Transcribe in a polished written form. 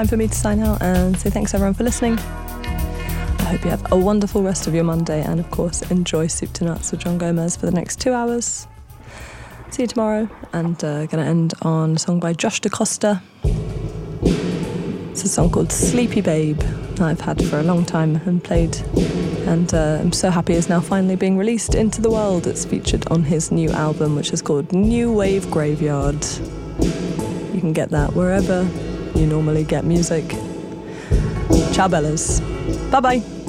time for me to sign out and say thanks everyone for listening. I hope you have a wonderful rest of your Monday, and of course enjoy Soup to Nuts with John Gomez for the next 2 hours. See you tomorrow, and going to end on a song by Josh DaCosta. It's a song called Sleepy Babe that I've had for a long time and played, and I'm so happy it's now finally being released into the world. It's featured on his new album, which is called New Wave Graveyard. You can get that wherever you normally get music. Ciao Bellas. Bye bye.